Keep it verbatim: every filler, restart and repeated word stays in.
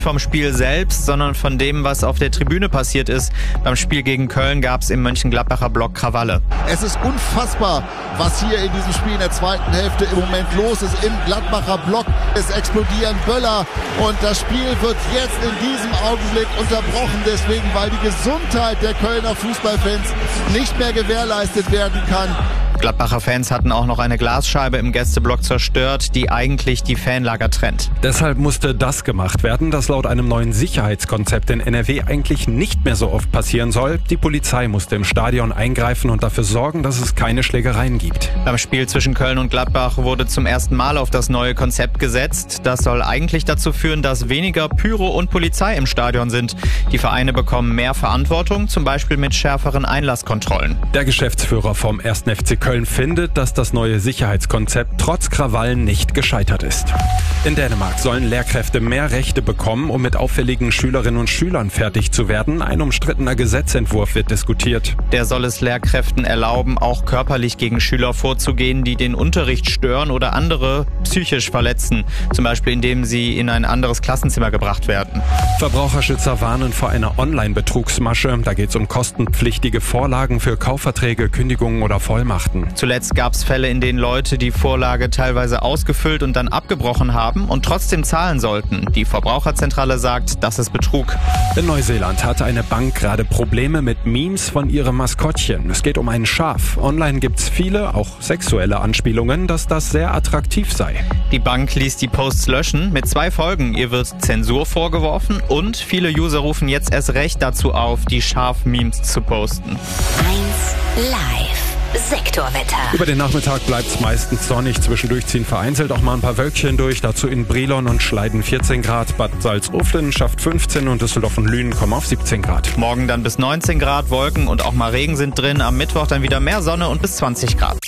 vom Spiel selbst, sondern von dem, was auf der Tribüne passiert ist. Beim Spiel gegen Köln gab es im Mönchengladbacher Block Krawalle. Es ist unfassbar, was hier in diesem Spiel in der zweiten Hälfte im Moment los ist im Gladbacher Block. Es explodieren Böller und das Spiel wird jetzt in diesem Augenblick unterbrochen, deswegen, weil die Gesundheit der Kölner Fußballfans nicht mehr gewährleistet werden kann. Gladbacher Fans hatten auch noch eine Glasscheibe im Gästeblock zerstört, die eigentlich die Fanlager trennt. Deshalb musste das gemacht werden, das laut einem neuen Sicherheitskonzept in N R W eigentlich nicht mehr so oft passieren soll. Die Polizei musste im Stadion eingreifen und dafür sorgen, dass es keine Schlägereien gibt. Beim Spiel zwischen Köln und Gladbach wurde zum ersten Mal auf das neue Konzept gesetzt. Das soll eigentlich dazu führen, dass weniger Pyro und Polizei im Stadion sind. Die Vereine bekommen mehr Verantwortung, zum Beispiel mit schärferen Einlasskontrollen. Der Geschäftsführer vom ersten F C Köln findet, dass das neue Sicherheitskonzept trotz Krawallen nicht gescheitert ist. In Dänemark sollen Lehrkräfte mehr Rechte bekommen, um mit auffälligen Schülerinnen und Schülern fertig zu werden. Ein umstrittener Gesetzentwurf wird diskutiert. Der soll es Lehrkräften erlauben, auch körperlich gegen Schüler vorzugehen, die den Unterricht stören oder andere psychisch verletzen, zum Beispiel indem sie in ein anderes Klassenzimmer gebracht werden. Verbraucherschützer warnen vor einer Online-Betrugsmasche. Da geht es um kostenpflichtige Vorlagen für Kaufverträge, Kündigungen oder Vollmachten. Zuletzt gab es Fälle, in denen Leute die Vorlage teilweise ausgefüllt und dann abgebrochen haben und trotzdem zahlen sollten. Die Verbraucherzentrale sagt, das ist Betrug. In Neuseeland hatte eine Bank gerade Probleme mit Memes von ihrem Maskottchen. Es geht um ein Schaf. Online gibt's viele, auch sexuelle Anspielungen, dass das sehr attraktiv sei. Die Bank ließ die Posts löschen mit zwei Folgen. Ihr wird Zensur vorgeworfen und viele User rufen jetzt erst recht dazu auf, die Schaf-Memes zu posten. eins Live. Sektorwetter. Über den Nachmittag bleibt es meistens sonnig. Zwischendurch ziehen vereinzelt auch mal ein paar Wölkchen durch. Dazu in Brilon und Schleiden vierzehn Grad. Bad Salzuflen schafft fünfzehn und Düsseldorf und Lünen kommen auf siebzehn Grad. Morgen dann bis neunzehn Grad, Wolken und auch mal Regen sind drin. Am Mittwoch dann wieder mehr Sonne und bis zwanzig Grad.